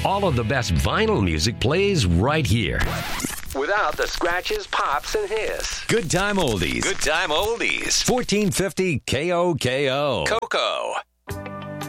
All of the best vinyl music plays right here. Without the scratches, pops, and hiss. Good time oldies. Good time oldies. 1450 KOKO. Coco.